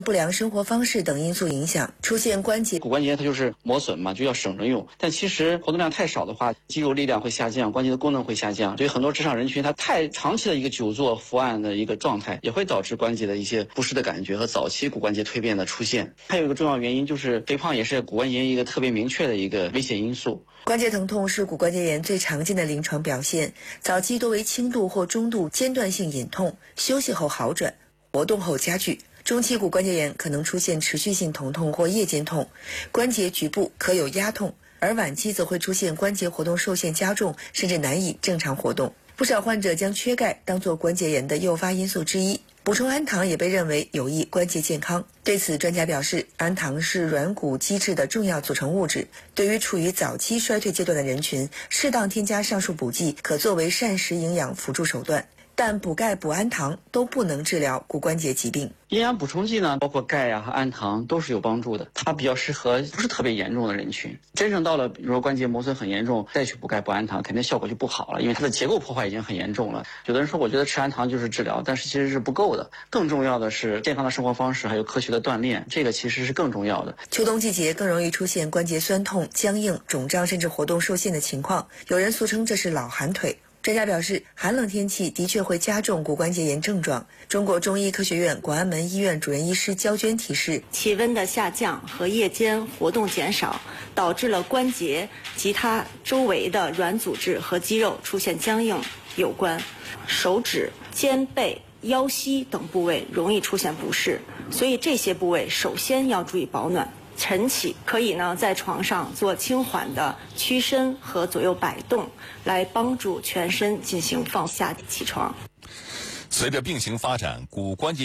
不良生活方式等因素影响，出现关节。 骨关节炎它就是磨损嘛，就要省着用。但其实活动量太少的话，肌肉力量会下降，关节的功能会下降。所以很多职场人群他太长期的一个久坐伏案的一个状态，也会导致关节的一些不适的感觉和早期骨关节蜕变的出现。还有一个重要原因就是肥胖也是骨关节炎一个特别明确的一个危险因素。 关节疼痛是骨关节炎最常见的临床表现，早期多为轻度或中度间断性隐痛，休息后好转，活动后加剧。中期骨关节炎可能出现持续性疼痛或夜间痛，关节局部可有压痛，而晚期则会出现关节活动受限加重，甚至难以正常活动。不少患者将缺钙当作关节炎的诱发因素之一，补充氨糖也被认为有益关节健康。对此，专家表示，氨糖是软骨基质的重要组成物质，对于处于早期衰退阶段的人群，适当添加上述补剂可作为膳食营养辅助手段。但补钙补氨糖都不能治疗骨关节疾病。 营养补充剂呢，包括钙和氨糖都是有帮助的，它比较适合不是特别严重的人群。真正到了比如说关节磨损很严重，再去补钙补氨糖，肯定效果就不好了，因为它的结构破坏已经很严重了。有的人说我觉得吃氨糖就是治疗，但是其实是不够的。更重要的是健康的生活方式，还有科学的锻炼，这个其实是更重要的。 秋冬季节更容易出现关节酸痛、僵硬、肿胀甚至活动受限的情况，有人俗称这是老寒腿。专家表示，寒冷天气的确会加重骨关节炎症状。中国中医科学院广安门医院主任医师焦娟提示， 气温的下降和夜间活动减少，导致了关节及它周围的软组织和肌肉出现僵硬有关。手指、肩背、腰膝等部位容易出现不适，所以这些部位首先要注意保暖。晨起可以呢在床上做轻缓的屈伸和左右摆动，来帮助全身进行放下起床。 随着病情发展，骨关节